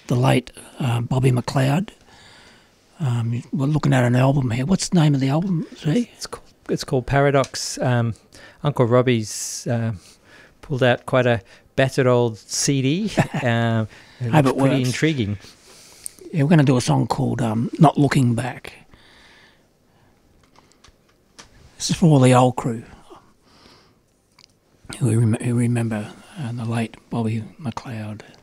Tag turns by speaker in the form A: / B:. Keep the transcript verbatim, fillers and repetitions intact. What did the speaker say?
A: the late uh, Bobby McLeod. Um, we're looking at an album here. What's the name of the album, see?
B: It's called, it's called Paradox. Um, Uncle Robbie's uh, pulled out quite a battered old C D. Um, it
A: Hope
B: looks
A: it
B: pretty
A: works.
B: intriguing.
A: Yeah, we're going to do a song called um, Not Looking Back. This is for all the old crew who, rem- who remember uh, the late Bobby McLeod.